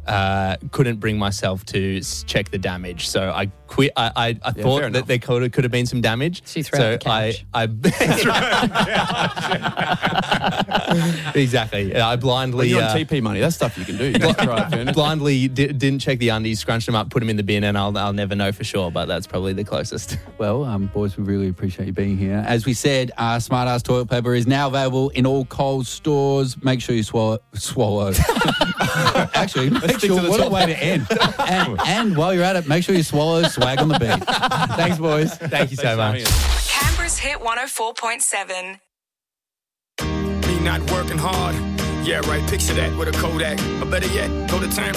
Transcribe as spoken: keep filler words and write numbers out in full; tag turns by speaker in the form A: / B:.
A: uh, couldn't bring myself to s- check the damage. So I quit. I, I, I
B: Yeah,
A: thought
B: fair
A: that
B: enough.
A: there could have, could have been some damage.
C: So you threw
A: so
C: out the couch.
A: I, I exactly. I blindly.
B: When you're on
A: uh,
B: T P money, that's stuff you can do. You just try it, furniture.
A: blindly di- didn't check the undies, scrunched them up, put them in the bin, and I'll, I'll never know for sure, but that's probably the closest.
D: Well, um, boys, we really appreciate you being here. As we said, uh, Smart Ass toilet paper is now available in all Coles stores. Make sure you swallow. swallow. Actually, make
B: stick
D: sure,
B: to the
D: what a
B: top.
D: way to end. And, and while you're at it, make sure you swallow swag on the beat. Thanks, boys.
A: Thank you so much.
E: Canberra's Hit one oh four point seven.
F: Me not working hard. Yeah, right. Picture that with a Kodak. Or better yet, go to terms.